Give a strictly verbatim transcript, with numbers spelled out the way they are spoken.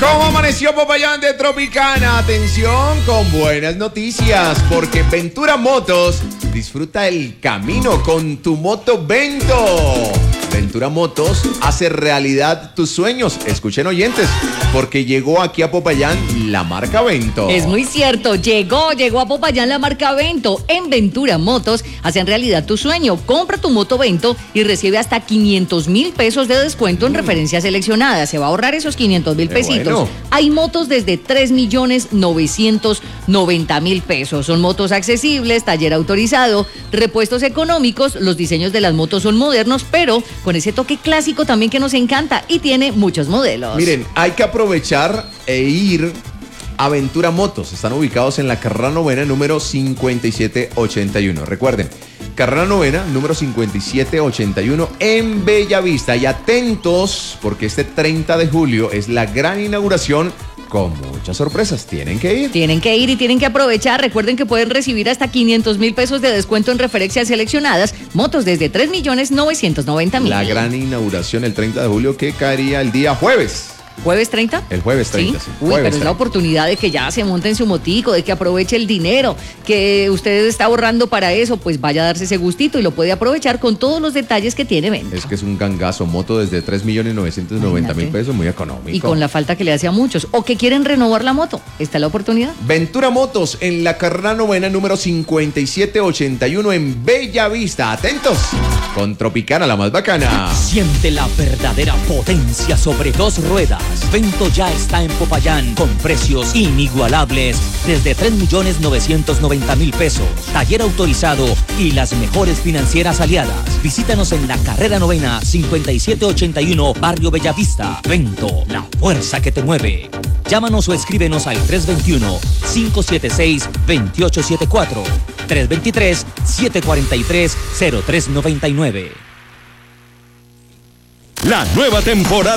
¿Cómo amaneció Popayán de Tropicana? Atención con buenas noticias, porque Ventura Motos disfruta el camino con tu moto Vento. Ventura Motos hace realidad tus sueños. Escuchen, oyentes, porque llegó aquí a Popayán la marca Vento. Es muy cierto, llegó, llegó a Popayán la marca Vento. En Ventura Motos hacen realidad tu sueño. Compra tu moto Vento y recibe hasta quinientos mil pesos de descuento en mm. referencias seleccionadas. Se va a ahorrar esos quinientos mil pesitos. Bueno. Hay motos desde tres millones novecientos noventa mil pesos. Son motos accesibles, taller autorizado, repuestos económicos. Los diseños de las motos son modernos, pero con ese toque clásico también que nos encanta, y tiene muchos modelos. Miren, hay que aprovechar e ir a Ventura Motos. Están ubicados en la carrera novena, número cincuenta y siete ochenta y uno. Recuerden, carrera novena, número cincuenta y siete ochenta y uno en Bellavista. Y atentos, porque este treinta de julio es la gran inauguración con muchas sorpresas. Tienen que ir. Tienen que ir y tienen que aprovechar. Recuerden que pueden recibir hasta quinientos mil pesos de descuento en referencias seleccionadas. Motos desde tres millones novecientos noventa mil. La gran inauguración el treinta de julio, que caería el día jueves. ¿Jueves treinta? El jueves treinta, sí. sí. Uy, Jueves pero es treinta. la oportunidad de que ya se monte en su motico, de que aproveche el dinero que usted está ahorrando para eso, pues vaya a darse ese gustito y lo puede aprovechar con todos los detalles que tiene Vento. Es que es un gangazo, moto desde tres millones novecientos noventa mil pesos, muy económico. Y con la falta que le hace a muchos, o que quieren renovar la moto, ¿está la oportunidad? Ventura Motos en la carrera novena, número cincuenta y siete ochenta y uno en Bellavista. Atentos, con Tropicana, la más bacana. Siente la verdadera potencia sobre dos ruedas. Vento ya está en Popayán con precios inigualables desde tres millones novecientos noventa mil pesos. Taller autorizado y las mejores financieras aliadas. Visítanos en la carrera novena cincuenta y siete ochenta y uno, Barrio Bellavista. Vento, la fuerza que te mueve. Llámanos o escríbenos al tres dos uno, cinco siete seis, dos ocho siete cuatro, tres dos tres, siete cuatro tres, cero tres nueve nueve. La nueva temporada